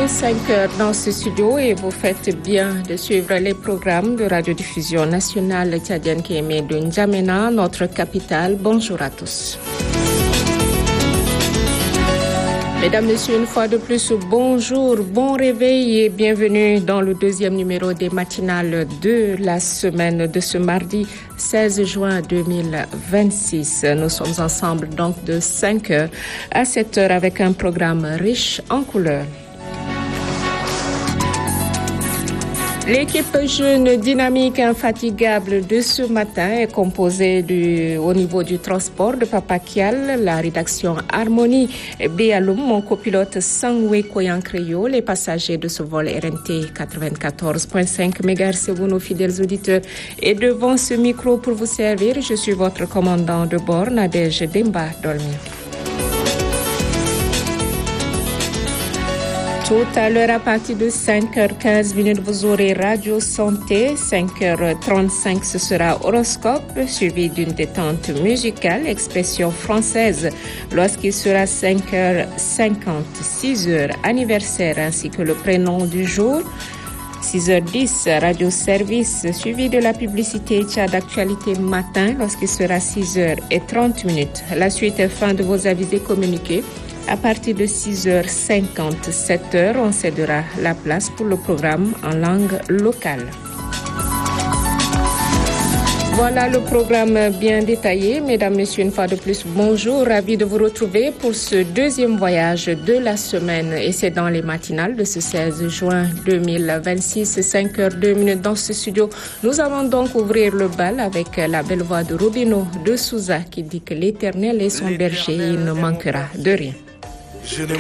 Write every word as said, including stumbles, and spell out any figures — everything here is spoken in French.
cinq heures dans ce studio et vous faites bien de suivre les programmes de radiodiffusion nationale tchadienne qui émet de N'Djamena, notre capitale. Bonjour à tous. Mesdames, Messieurs, une fois de plus, bonjour, bon réveil et bienvenue dans le deuxième numéro des matinales de la semaine de ce mardi seize juin deux mille vingt-six. Nous sommes ensemble donc de cinq heures à sept heures avec un programme riche en couleurs. L'équipe jeune, dynamique, infatigable de ce matin est composée du, au niveau du transport de Papa Kial, la rédaction Harmonie Béaloum, mon copilote Sangwe Koyankreyo, les passagers de ce vol R N T quatre-vingt-quatorze virgule cinq mégahertz, vous nos fidèles auditeurs. Et devant ce micro pour vous servir, je suis votre commandant de bord, Nadège Demba Dolmi. Tout à l'heure, à partir de cinq heures quinze, vous aurez Radio Santé. cinq heures trente-cinq, ce sera Horoscope, suivi d'une détente musicale, expression française. Lorsqu'il sera cinq heures cinquante, six heures, anniversaire, ainsi que le prénom du jour. six heures dix, Radio Service, suivi de la publicité Tchad d'actualité matin, lorsqu'il sera six heures trente. La suite est fin de vos avis et communiqués. À partir de six heures cinquante, sept heures, on cédera la place pour le programme en langue locale. Voilà le programme bien détaillé. Mesdames, Messieurs, une fois de plus, bonjour. Ravi de vous retrouver pour ce deuxième voyage de la semaine. Et c'est dans les matinales de ce seize juin deux mille vingt-six, cinq heures deux dans ce studio. Nous allons donc ouvrir le bal avec la belle voix de Robino de Souza qui dit que l'Éternel est son berger et il ne manquera de rien.